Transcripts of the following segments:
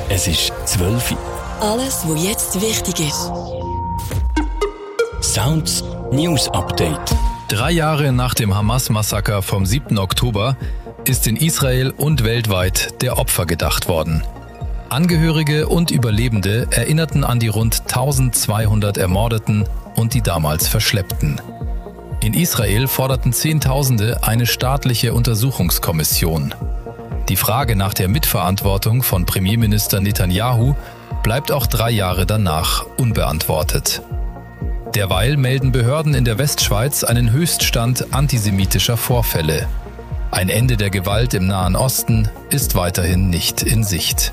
Es ist 12 Uhr. Alles, was jetzt wichtig ist. Sounds News Update. 3 Jahre nach dem Hamas-Massaker vom 7. Oktober ist in Israel und weltweit der Opfer gedacht worden. Angehörige und Überlebende erinnerten an die rund 1200 Ermordeten und die damals Verschleppten. In Israel forderten Zehntausende eine staatliche Untersuchungskommission. Die Frage nach der Mitverantwortung von Premierminister Netanyahu bleibt auch 3 Jahre danach unbeantwortet. Derweil melden Behörden in der Westschweiz einen Höchststand antisemitischer Vorfälle. Ein Ende der Gewalt im Nahen Osten ist weiterhin nicht in Sicht.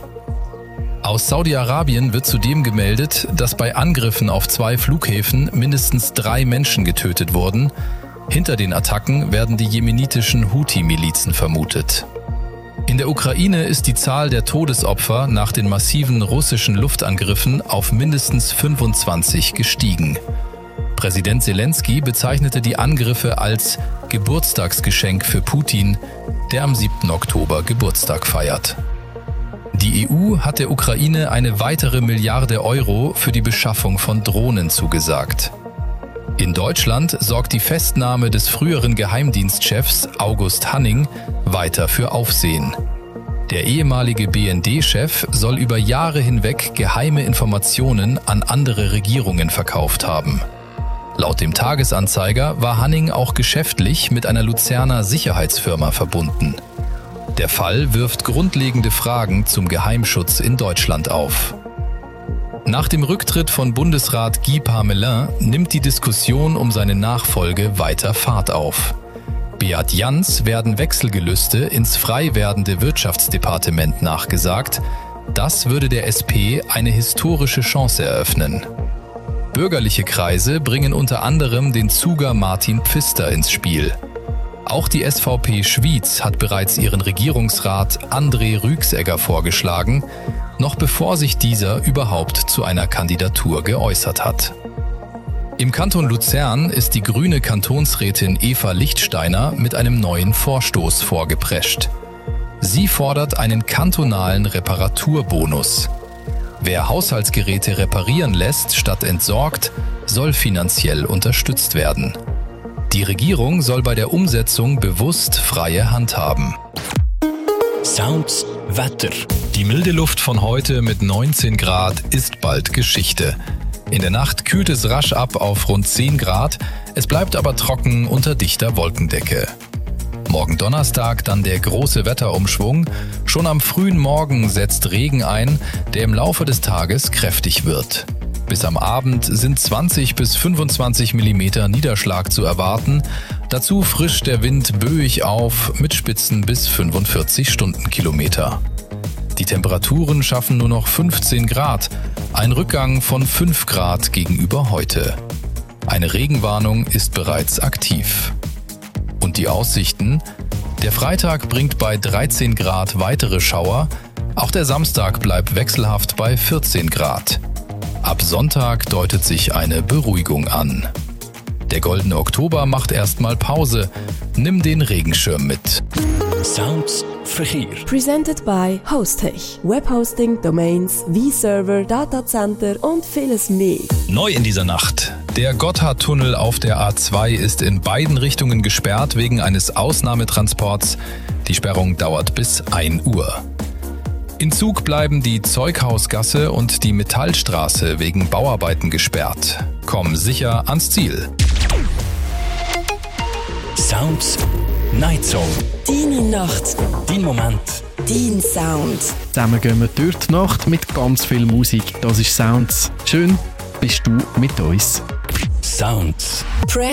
Aus Saudi-Arabien wird zudem gemeldet, dass bei Angriffen auf 2 Flughäfen mindestens 3 Menschen getötet wurden. Hinter den Attacken werden die jemenitischen Houthi-Milizen vermutet. In der Ukraine ist die Zahl der Todesopfer nach den massiven russischen Luftangriffen auf mindestens 25 gestiegen. Präsident Zelensky bezeichnete die Angriffe als Geburtstagsgeschenk für Putin, der am 7. Oktober Geburtstag feiert. Die EU hat der Ukraine eine weitere Milliarde Euro für die Beschaffung von Drohnen zugesagt. In Deutschland sorgt die Festnahme des früheren Geheimdienstchefs August Hanning weiter für Aufsehen. Der ehemalige BND-Chef soll über Jahre hinweg geheime Informationen an andere Regierungen verkauft haben. Laut dem Tagesanzeiger war Hanning auch geschäftlich mit einer Luzerner Sicherheitsfirma verbunden. Der Fall wirft grundlegende Fragen zum Geheimschutz in Deutschland auf. Nach dem Rücktritt von Bundesrat Guy Parmelin nimmt die Diskussion um seine Nachfolge weiter Fahrt auf. Beat Jans werden Wechselgelüste ins frei werdende Wirtschaftsdepartement nachgesagt. Das würde der SP eine historische Chance eröffnen. Bürgerliche Kreise bringen unter anderem den Zuger Martin Pfister ins Spiel. Auch die SVP Schwyz hat bereits ihren Regierungsrat André Rüegsegger vorgeschlagen, noch bevor sich dieser überhaupt zu einer Kandidatur geäußert hat. Im Kanton Luzern ist die grüne Kantonsrätin Eva Lichtsteiner mit einem neuen Vorstoß vorgeprescht. Sie fordert einen kantonalen Reparaturbonus. Wer Haushaltsgeräte reparieren lässt statt entsorgt, soll finanziell unterstützt werden. Die Regierung soll bei der Umsetzung bewusst freie Hand haben. Sounds Wetter. Die milde Luft von heute mit 19 Grad ist bald Geschichte. In der Nacht kühlt es rasch ab auf rund 10 Grad, es bleibt aber trocken unter dichter Wolkendecke. Morgen Donnerstag dann der große Wetterumschwung. Schon am frühen Morgen setzt Regen ein, der im Laufe des Tages kräftig wird. Bis am Abend sind 20 bis 25 mm Niederschlag zu erwarten. Dazu frischt der Wind böig auf mit Spitzen bis 45 Stundenkilometer. Die Temperaturen schaffen nur noch 15 Grad, ein Rückgang von 5 Grad gegenüber heute. Eine Regenwarnung ist bereits aktiv. Und die Aussichten? Der Freitag bringt bei 13 Grad weitere Schauer, auch der Samstag bleibt wechselhaft bei 14 Grad. Ab Sonntag deutet sich eine Beruhigung an. Der goldene Oktober macht erstmal Pause. Nimm den Regenschirm mit. Sounds Verkehr. Presented by Hostech. Webhosting, Domains, V-Server, Datacenter und vieles mehr. Neu in dieser Nacht. Der Gotthardtunnel auf der A2 ist in beiden Richtungen gesperrt wegen eines Ausnahmetransports. Die Sperrung dauert bis 1 Uhr. In Zug bleiben die Zeughausgasse und die Metallstraße wegen Bauarbeiten gesperrt. Komm sicher ans Ziel. Sounds Night Song. Deine Nacht. Dein Moment. Dein Sound. Zusammen gehen wir durch die Nacht mit ganz viel Musik. Das ist Sounds. Schön bist du mit uns. Sounds. Press